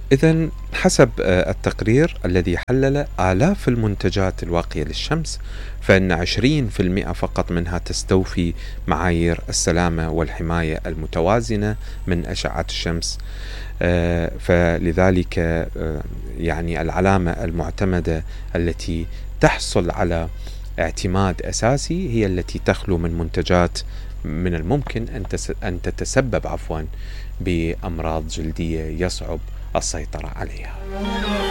إذن حسب التقرير الذي حلل آلاف المنتجات الواقية للشمس، فإن 20% فقط منها تستوفي معايير السلامة والحماية المتوازنة من أشعة الشمس. فلذلك يعني العلامة المعتمدة التي تحصل على اعتماد أساسي هي التي تخلو من منتجات من الممكن أن تتسبب بأمراض جلدية يصعب السيطرة عليها.